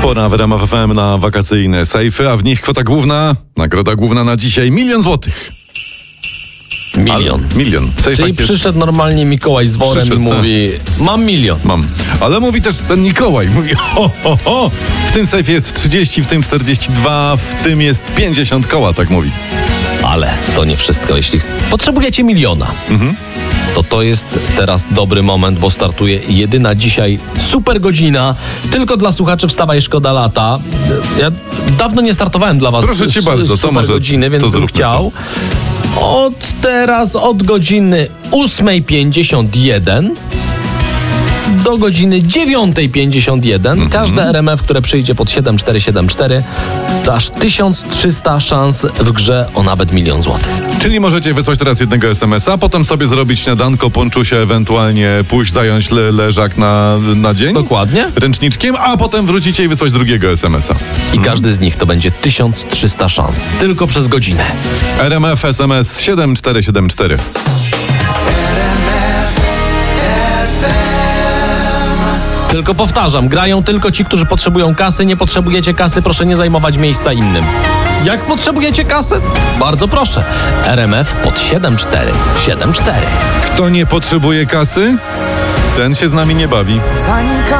Pora w RMF FM na wakacyjne sejfy, a w nich kwota główna, nagroda główna na dzisiaj 1 000 000 złotych. Milion. Czyli przyszedł normalnie Mikołaj z worem i mówi, mam 1 000 000. Mam. Ale mówi też ten Mikołaj, mówi ho. W tym sejfie jest 30, w tym 42, w tym jest 50 koła, tak mówi. Ale to nie wszystko. Jeśli potrzebujecie 1 000 000, to jest teraz dobry moment, bo startuje jedyna dzisiaj super godzina, tylko dla słuchaczy Wstawaj, szkoda lata. Ja dawno nie startowałem dla was. Proszę cię bardzo, super to może godziny, więc bym chciał. Od godziny 8:51 do godziny 9:51 każde RMF, które przyjdzie pod 7474, to aż 1300 szans w grze o nawet 1 000 000 złotych. Czyli możecie wysłać teraz jednego SMS-a, potem sobie zrobić śniadanko, ponczusie, ewentualnie pójść zająć leżak na dzień. Dokładnie. Ręczniczkiem, a potem wrócicie i wysłać drugiego SMS-a. I każdy z nich to będzie 1300 szans. Tylko przez godzinę. RMF SMS 7474. Tylko powtarzam, grają tylko ci, którzy potrzebują kasy. Nie potrzebujecie kasy, proszę nie zajmować miejsca innym. Jak potrzebujecie kasy? Bardzo proszę. RMF pod 7474. Kto nie potrzebuje kasy, ten się z nami nie bawi. Zanika